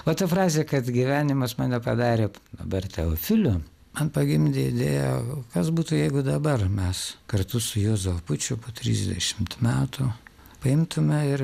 O ta frazė, kad gyvenimas mane padarė dabar Teofiliu, man pagimdė idėją, kas būtų, jeigu dabar mes kartu su Juozu Apučiu po 30 metų paimtume ir